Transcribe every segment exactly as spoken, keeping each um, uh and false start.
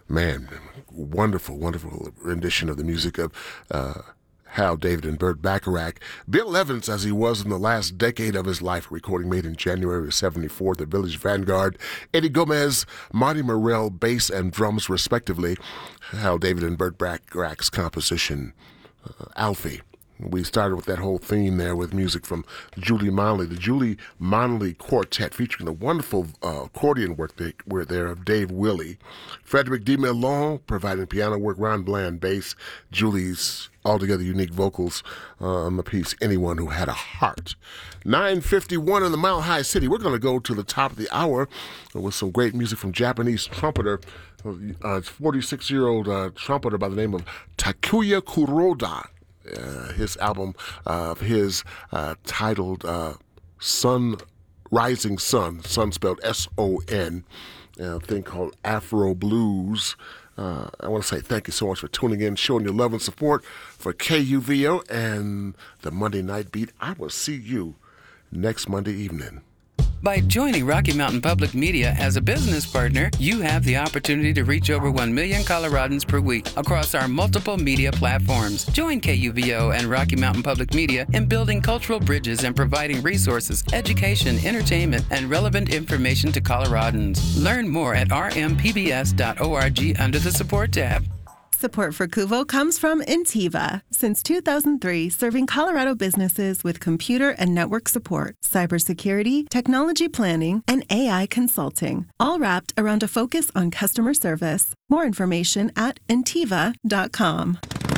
Man, wonderful, wonderful rendition of the music of uh, Hal David and Burt Bacharach. Bill Evans, as he was in the last decade of his life, a recording made in January of seventy-four, The Village Vanguard. Eddie Gomez, Marty Morell, bass and drums, respectively. Hal David and Burt Bacharach's composition, uh, Alfie. We started with that whole theme there with music from Julie Monley, the Julie Monley Quartet, featuring the wonderful uh, accordion work they were there of Dave Willey. Frederick D. Milon providing piano work, Ron Bland bass, Julie's altogether unique vocals uh, on the piece Anyone Who Had a Heart. nine fifty-one in the Mile High City. We're going to go to the top of the hour with some great music from Japanese trumpeter, uh, forty-six-year-old uh, trumpeter by the name of Takuya Kuroda. Uh, his album of uh, his uh, titled uh, Sun, Rising Sun, Sun spelled S O N, a thing called Afro Blues. Uh, I want to say thank you so much for tuning in, showing your love and support for K U V O and the Monday Night Beat. I will see you next Monday evening. By joining Rocky Mountain Public Media as a business partner, you have the opportunity to reach over one million Coloradans per week across our multiple media platforms. Join K U V O and Rocky Mountain Public Media in building cultural bridges and providing resources, education, entertainment, and relevant information to Coloradans. Learn more at r m p b s dot org under the Support tab. Support for Kuvo comes from Intiva. Since two thousand three, serving Colorado businesses with computer and network support, cybersecurity, technology planning, and A I consulting, all wrapped around a focus on customer service. More information at intiva dot com.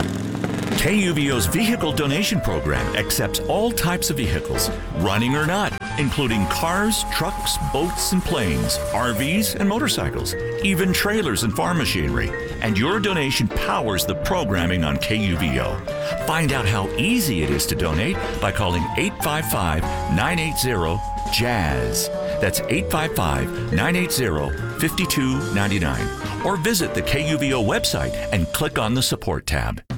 K U V O's vehicle donation program accepts all types of vehicles, running or not, including cars, trucks, boats, and planes, R Vs, and motorcycles, even trailers and farm machinery. And your donation powers the programming on K U V O. Find out how easy it is to donate by calling eight five five, nine eight zero, JAZZ. That's eight five five, nine eight zero, five two nine nine. Or visit the K U V O website and click on the Support tab.